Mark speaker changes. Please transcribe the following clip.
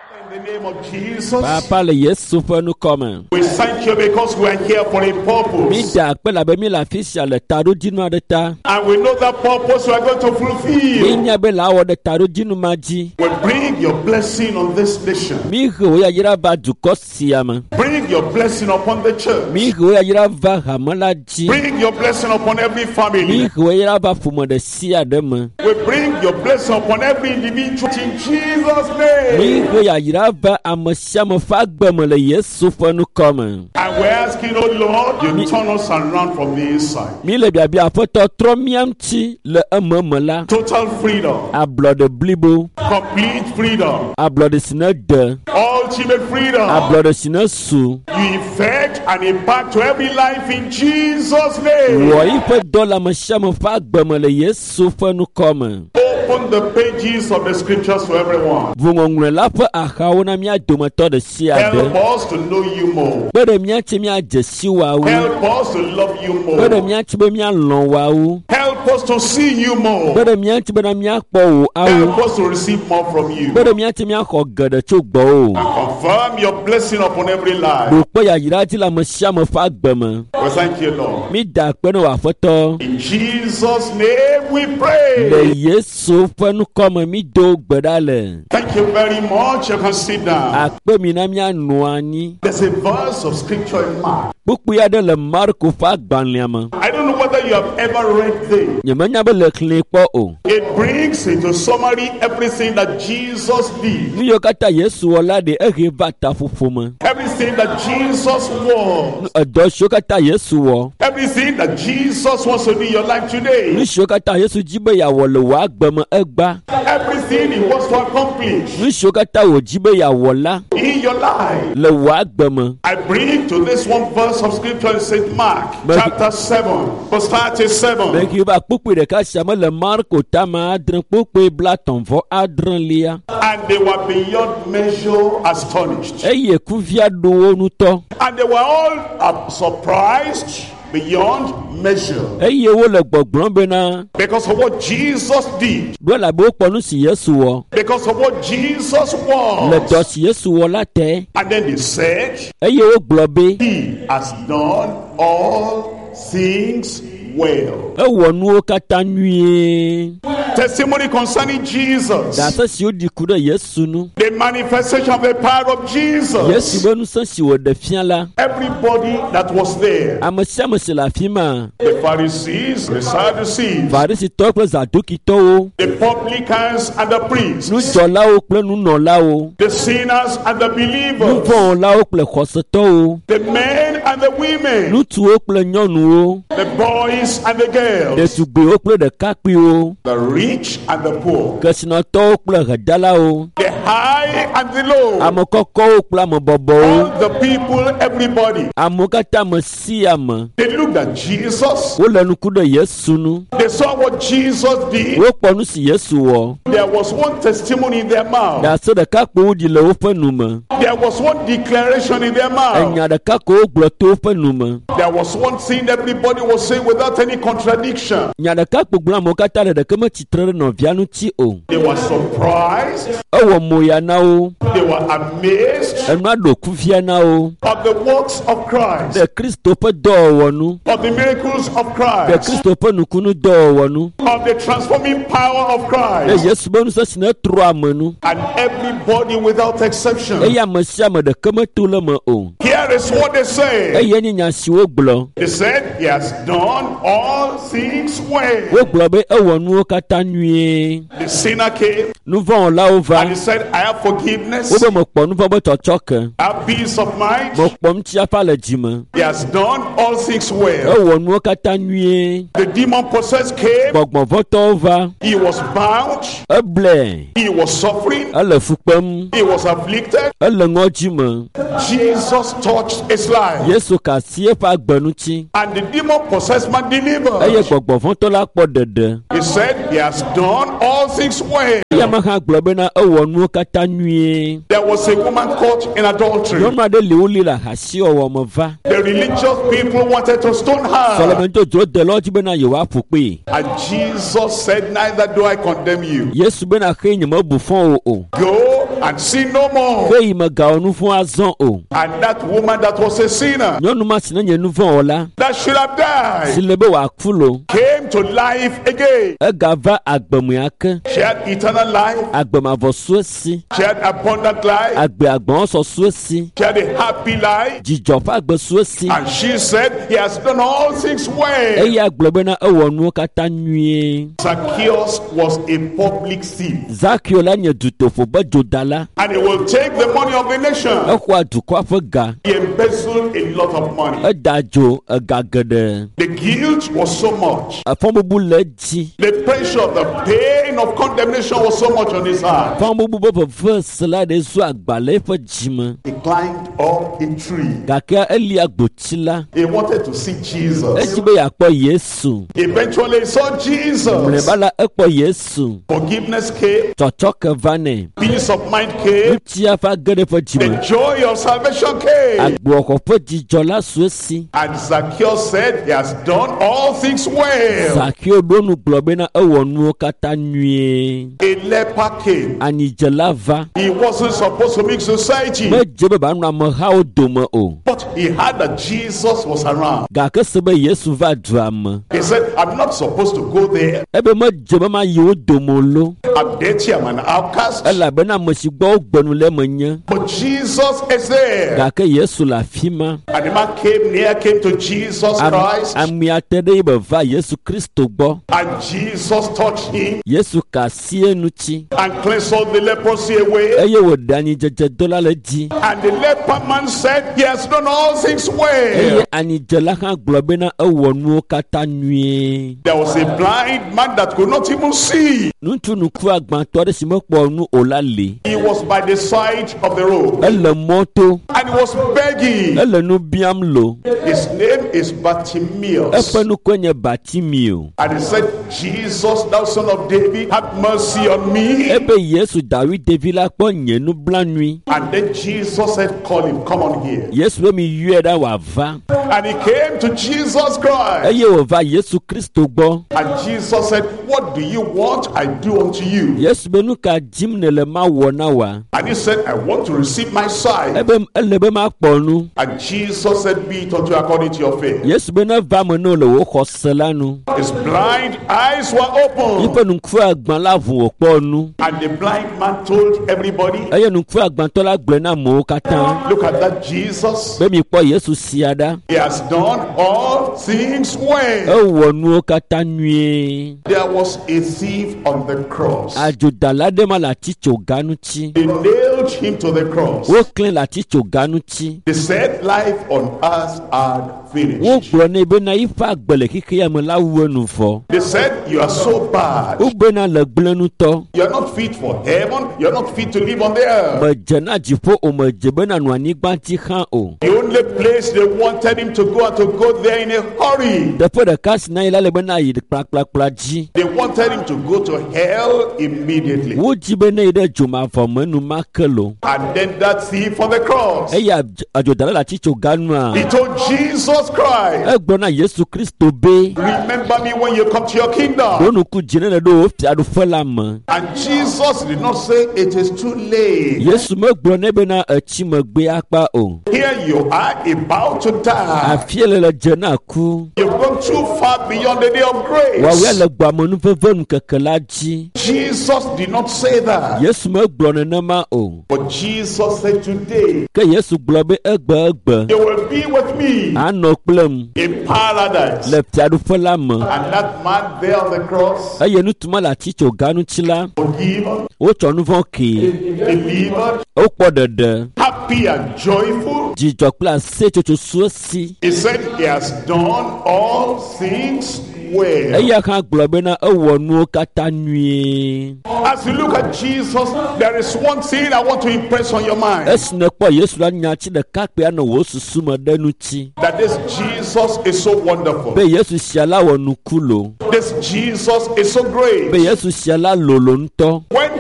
Speaker 1: In the name of Jesus,
Speaker 2: Papa le Yesu pe nu kome.
Speaker 1: we thank you because we are here for a
Speaker 2: Mi
Speaker 1: purpose.
Speaker 2: da pe la be mi la fisia le taro dinu adeta.
Speaker 1: And we know that purpose we are going to
Speaker 2: Mi
Speaker 1: fulfill.
Speaker 2: nya be la wo de taro dinu maji.
Speaker 1: We bring your blessing on this nation.
Speaker 2: Mi ho ya yira ba duko siama.
Speaker 1: Bring your blessing upon the church.
Speaker 2: Mi ho ya yira va hamala ji.
Speaker 1: Bring your blessing upon every
Speaker 2: Mi
Speaker 1: family.
Speaker 2: ho ya yira ba fumo de sia de me.
Speaker 1: We bring your blessing upon every individual in Jesus'
Speaker 2: Mi
Speaker 1: name.
Speaker 2: ho ya yira va amasiama fa gbeme le Yesu pe nu kome.
Speaker 1: And we're asking, oh Lord, you turn us around from the inside.
Speaker 2: Mi le bia apoto tro miam ti le ememe la.
Speaker 1: Total freedom,
Speaker 2: Ablo de blibo.
Speaker 1: complete freedom,
Speaker 2: Ablo de sine de.
Speaker 1: ultimate freedom.
Speaker 2: Ablo de sine su.
Speaker 1: You effect and impact to every life in Jesus' name.
Speaker 2: Wo yi pe dola masiama fa gbeme le Yesu pe nu kome.
Speaker 1: Open the pages of the scriptures to everyone.
Speaker 2: Vungongre la pe ahawo na mia dometo de sia
Speaker 1: Help
Speaker 2: de.
Speaker 1: us to know you more.
Speaker 2: Bede mia ti mia jesi wa wu.
Speaker 1: Help us to love you
Speaker 2: Bede
Speaker 1: more.
Speaker 2: mia ti be mia lon wa wu.
Speaker 1: Help us to see you more.
Speaker 2: Bede mia ti be na mia kpo wo awu.
Speaker 1: Help us to receive more from you.
Speaker 2: Bede mia ti mia kho gede tso gbo o.
Speaker 1: Confirm your blessing upon every life.
Speaker 2: Do pe ya yira ti la masiama fa gbeme.
Speaker 1: We thank you, Lord.
Speaker 2: Mi da pe no wa foto.
Speaker 1: In Jesus' name we
Speaker 2: Le
Speaker 1: pray.
Speaker 2: Yesu pe nu kome mi do gbeda le.
Speaker 1: Thank you very much. You can sit down.
Speaker 2: Akpe mi na mia nu ani.
Speaker 1: There's a verse of scripture in Mark.
Speaker 2: Buku ya de le Marko fa gbanliama.
Speaker 1: I don't know whether you have ever read this.
Speaker 2: Nyemanya be le kle kpo o.
Speaker 1: It brings into summary everything that Jesus did,
Speaker 2: Nu yo kata Yesu wala de ehe va ta fufuma.
Speaker 1: everything that Jesus was,
Speaker 2: Edo sho kata Yesu wo.
Speaker 1: everything that Jesus wants to do in your life today,
Speaker 2: Nu sho kata Yesu jibe ya wo le wa gbeme egba.
Speaker 1: everything He wants to accomplish
Speaker 2: Nu sho kata wo jibe ya wo la
Speaker 1: in your life.
Speaker 2: le wa gbeme.
Speaker 1: I bring to this one verse of scripture in St. Mark, chapter 7, verse 37.
Speaker 2: Beki ba kpukpu de ka shama le Marko tama adren kpukpu bla tonvo adren lia.
Speaker 1: And they were beyond measure astonished.
Speaker 2: Eye kuvia do wo nu to.
Speaker 1: And they were all surprised beyond measure
Speaker 2: Eye wo le gbogbon be na.
Speaker 1: because of what Jesus did,
Speaker 2: Do la bo ponu si Yesu wo.
Speaker 1: because of what Jesus
Speaker 2: Le do
Speaker 1: was.
Speaker 2: si Yesu wo la te.
Speaker 1: And then they said,
Speaker 2: Eye wo gbobe.
Speaker 1: He has done all things well.
Speaker 2: E wo nu o kata nwie.
Speaker 1: Testimony concerning Jesus,
Speaker 2: Da se si o di ku de Yesu nu.
Speaker 1: the manifestation of the power of
Speaker 2: Yesu
Speaker 1: Jesus.
Speaker 2: be nu se si wo de fia la.
Speaker 1: Everybody that was there,
Speaker 2: Amasiama se la fi ma.
Speaker 1: the Pharisees, the Sadducees,
Speaker 2: Farisi to kple Zaduki to o.
Speaker 1: the publicans and the priests,
Speaker 2: Nu jɔla wo kple nunɔla wo.
Speaker 1: the sinners and the
Speaker 2: Nu
Speaker 1: believers,
Speaker 2: vɔ̃wɔla wo kple xɔsetɔ wo.
Speaker 1: the men and the women,
Speaker 2: Ŋutsuwo kple nyɔnuwo.
Speaker 1: the boys and the girls,
Speaker 2: Ɖetugbiwo kple ɖekakpuiwo.
Speaker 1: the rich and the poor,
Speaker 2: Kesinɔtɔwo kple hedalawo.
Speaker 1: the high and the low,
Speaker 2: Ame kɔkɔwo kple ame bɔbɔwo.
Speaker 1: all the people, everybody.
Speaker 2: Amewo katã me si ame.
Speaker 1: They looked at Jesus,
Speaker 2: Wole nuku ɖe Yesu nu.
Speaker 1: they saw what Jesus did.
Speaker 2: Wokpɔ nu si Yesu wɔ.
Speaker 1: There was one testimony in their mouth,
Speaker 2: Ɖase ɖeka ko woɖi le woƒe nu me.
Speaker 1: there was one declaration in their mouth,
Speaker 2: Enya ɖeka ko wogblɔ to woƒe nu me.
Speaker 1: there was one thing everybody was saying without any contradiction.
Speaker 2: Nya ɖeka ko gblɔ amewo katã le ɖeke me tsitre ɖe nɔvia ŋuti o.
Speaker 1: They were surprised,
Speaker 2: Ewɔ moya na wo.
Speaker 1: they were amazed
Speaker 2: Enua ɖo kufia na wo.
Speaker 1: of the works of Christ,
Speaker 2: De Kristo ƒe dɔwɔwɔ nu.
Speaker 1: of the miracles of
Speaker 2: De
Speaker 1: Christ,
Speaker 2: Kristo ƒe nukunu dɔwɔwɔ nu.
Speaker 1: of the transforming power of
Speaker 2: De
Speaker 1: Christ.
Speaker 2: Yesu be nusẽ si ne trɔ ame nu.
Speaker 1: And everybody without exception.
Speaker 2: Eye ame sia ame ɖeke meto le me o.
Speaker 1: Here is what they say.
Speaker 2: Eye nye nya si wogblɔ.
Speaker 1: They said, He has done all things well.
Speaker 2: Wogblɔ be ewɔ nuwo katã nyuie.
Speaker 1: The sinner came
Speaker 2: Nuvɔ̃wɔlawo
Speaker 1: and
Speaker 2: va.
Speaker 1: he said, I have forgiveness,
Speaker 2: Wobe mekpɔ nuvɔ be tsɔtsɔke.
Speaker 1: I have peace of mind.
Speaker 2: Mekpɔ ŋutiafa le dzime.
Speaker 1: He has done all things well.
Speaker 2: Ewɔ nuwo katã nyuie.
Speaker 1: The demon possessed came,
Speaker 2: Gbɔgbɔvɔtɔwo va.
Speaker 1: he was bound,
Speaker 2: Eblɛ.
Speaker 1: he was suffering,
Speaker 2: Ele fu kpem.
Speaker 1: he was afflicted.
Speaker 2: Ele ŋɔdzi me.
Speaker 1: Jesus touched his life,
Speaker 2: Yesu kasi eƒe agbe ŋuti.
Speaker 1: and the demon possessed man
Speaker 2: Eye
Speaker 1: delivered.
Speaker 2: gbɔgbɔvɔtɔ la kpɔ ɖeɖe.
Speaker 1: He said, He has done all things well.
Speaker 2: Eya me hã gblɔ bena ewɔ nuwo katã nyuie.
Speaker 1: There was a woman caught in adultery.
Speaker 2: Nyɔnu aɖe li woli le ahasiwɔwɔ me va.
Speaker 1: The religious people wanted to stone her.
Speaker 2: Sɔleme dzodzro de le wo dzi bena yewoaƒu kpee.
Speaker 1: And Jesus said, Neither do I condemn you.
Speaker 2: Yesu bena xe nyemebu fɔ wo o.
Speaker 1: Go and sin no more.
Speaker 2: Pé ìmọ̀gà ọ̀nù fún azán o.
Speaker 1: And that woman that was a sinner,
Speaker 2: Nyɔnu ma si ne nye nu vɔn ọ̀la.
Speaker 1: that should have died,
Speaker 2: Si le be wà kú lo.
Speaker 1: came to life again.
Speaker 2: Ega va agbemea ke.
Speaker 1: She had eternal life.
Speaker 2: Agbemavɔ sue si.
Speaker 1: She had abundant life.
Speaker 2: Agbe agbɔn sɔ sue si.
Speaker 1: She had a happy life.
Speaker 2: Dzidzɔ ƒe agbe sue si.
Speaker 1: And she said, he has done all things well.
Speaker 2: Eya agblɔ bena ewɔ nuwo katã nyuie.
Speaker 1: Zacchaeus was a public thief.
Speaker 2: Zakio la nye dutofo be dzodala.
Speaker 1: And he will take the money of the nation.
Speaker 2: Exɔa dukɔa ƒe ga.
Speaker 1: He embezzled a lot of money.
Speaker 2: Eda dzo ega geɖe.
Speaker 1: The guilt was so much.
Speaker 2: Fɔbubu le edzi.
Speaker 1: The pressure of the pain of condemnation was so much on his heart.
Speaker 2: Fɔbubu be veve sela ɖe zu agbalẽ eƒe dzime.
Speaker 1: He climbed up a tree.
Speaker 2: Gake eli agbotsi la.
Speaker 1: He wanted to see Jesus.
Speaker 2: Edzi be yeakpɔ Yesu.
Speaker 1: Eventually he saw Jesus.
Speaker 2: Mlɔeba la ekpɔ Yesu.
Speaker 1: Forgiveness came.
Speaker 2: Tsɔtsɔke va nɛ.
Speaker 1: Peace of mind came.
Speaker 2: Ŋutia va ge ɖe eƒe
Speaker 1: The
Speaker 2: dzime.
Speaker 1: joy of salvation came.
Speaker 2: Agboxɔ ƒe dzidzɔ la sue si.
Speaker 1: And Zacchaeus said he has done all things well.
Speaker 2: Zakio ɖo nu gblɔ bena ewɔ nuwo katã nyuie.
Speaker 1: A leper came.
Speaker 2: Anidzela va.
Speaker 1: He wasn't supposed to mix society.
Speaker 2: Medze be banɔ amehawo dome o.
Speaker 1: But he heard that Jesus was around.
Speaker 2: Gake se be Yesu va dua me.
Speaker 1: He said, I'm not supposed to go there.
Speaker 2: Ebe medze be ma yi wo dome o lo.
Speaker 1: I'm dirty, I'm an outcast.
Speaker 2: Elabena ame si gbɔ wogbenu le me nye.
Speaker 1: But Jesus is there.
Speaker 2: Gake Yesu le afi ma.
Speaker 1: And the man came to Jesus Christ.
Speaker 2: Amea te ɖe be va Yesu Kristo gbɔ.
Speaker 1: And Jesus touched him
Speaker 2: Yesu ka asi eŋuti.
Speaker 1: and cleansed all the leprosy away.
Speaker 2: Eye wòɖe anidzedze do la le dzi.
Speaker 1: And the leper man said, he has done all things well.
Speaker 2: Eye anidzela hã gblɔ bena ewɔ nuwo katã nyuie.
Speaker 1: There was a blind man that could not even see.
Speaker 2: Ŋutsu nuku agbãtɔ ɖe si mekpɔ nu o la li.
Speaker 1: He was by the side of the road.
Speaker 2: Ele mɔto.
Speaker 1: And he was begging.
Speaker 2: Ele nu biam lo.
Speaker 1: His name is Bartimaeus.
Speaker 2: Eƒe nukue nye Batimeo.
Speaker 1: And he said, Jesus, thou son of David, have mercy on me.
Speaker 2: Ebe Yesu David Devi la kpɔ nye nublanui.
Speaker 1: And then Jesus said, call him, come on here.
Speaker 2: Yesu be mi yɔe ɖa wòava.
Speaker 1: And he came to Jesus Christ.
Speaker 2: Eye wòva Yesu Kristo gbɔ.
Speaker 1: And Jesus said, what do you want? I do unto you.
Speaker 2: Yesu be nu ka dim ne le ma wɔ na wa.
Speaker 1: And he said, I want to receive my sight.
Speaker 2: Ebe ele be ma kpɔ nu.
Speaker 1: And Jesus said, be it unto you according to your faith.
Speaker 2: Yesu be ne va me ne le wo xɔse la nu.
Speaker 1: His blind eyes were open.
Speaker 2: Yiƒe nuku agbã la ʋu wòkpɔ nu.
Speaker 1: And the blind man told everybody,
Speaker 2: Eye nuku agbãtɔ la gblɔe na amewo katã.
Speaker 1: look at that Jesus.
Speaker 2: Be mi kpɔ Yesu sia ɖa.
Speaker 1: He has done all things well.
Speaker 2: Ewɔ nuwo katã nyuie.
Speaker 1: There was a thief on the cross.
Speaker 2: Adzodala ɖe ma le atitsoga ŋuti.
Speaker 1: They nailed him to the cross.
Speaker 2: Woklẽ le atitsoga ŋuti.
Speaker 1: They said life on earth had finished.
Speaker 2: Wogblɔ nɛ bena yiƒe agbe le xixea me la wu enu vɔ.
Speaker 1: They said you are so bad.
Speaker 2: Wogbena le gblẽ nutɔ.
Speaker 1: You are not fit for heaven. You are not fit to live on the earth.
Speaker 2: Medze na dziƒo o, medze bena nu anyigba dzi hã o.
Speaker 1: The only place they wanted him to go and to go there in a hurry.
Speaker 2: Teƒe ɖeka si na yi la le bena yi kplakplakpla dzi.
Speaker 1: They wanted him to go to hell immediately.
Speaker 2: Wodzi be ne yi ɖe dzomavɔ me enumake lo.
Speaker 1: And then that thief on the cross,
Speaker 2: Eye adzodala le atitsoga nua.
Speaker 1: he told Jesus Christ,
Speaker 2: Egblɔ na Yesu Kristo be.
Speaker 1: remember me when you come to your kingdom.
Speaker 2: Ɖo nuku dzi ne le ɖo wo fiaɖuƒe la me.
Speaker 1: And Jesus did not say it is too late.
Speaker 2: Yesu megblɔ nɛ bena etsi megbe akpa o.
Speaker 1: Here you are about to die.
Speaker 2: Afie le dze na ku.
Speaker 1: You've gone too far beyond the day of
Speaker 2: Wɔwɔe
Speaker 1: grace.
Speaker 2: le gbame veve nu keke la dzi.
Speaker 1: Jesus did not say that.
Speaker 2: Yesu megblɔ nenema o.
Speaker 1: But Jesus said today,
Speaker 2: Ke Yesu gblɔ be egbe.
Speaker 1: you will be with me
Speaker 2: Anɔ kplem
Speaker 1: in paradise.
Speaker 2: le fiaɖuƒe la me.
Speaker 1: And that man there on the cross,
Speaker 2: Eye nutuma le atitsoga ŋuti la.
Speaker 1: forgiven,
Speaker 2: Wotsɔ nu vɔ kee.
Speaker 1: delivered,
Speaker 2: Wokpɔ ɖeɖe.
Speaker 1: happy and joyful.
Speaker 2: Dzidzɔ kple asetsotso sue si.
Speaker 1: He said he has done all things well.
Speaker 2: Eya hã gblɔ bena ewɔ nuwo katã nyuie.
Speaker 1: As you look at Jesus, there is one thing I want to impress on your mind.
Speaker 2: Esi nekpɔ Yesu la nyatsi ɖeka kpea nɔ wo susu me ɖe ŋuti.
Speaker 1: That this Jesus is so wonderful.
Speaker 2: Be Yesu sia la wɔ nuku lo.
Speaker 1: This Jesus is so great.
Speaker 2: Be Yesu sia la lolo ŋutɔ.
Speaker 1: When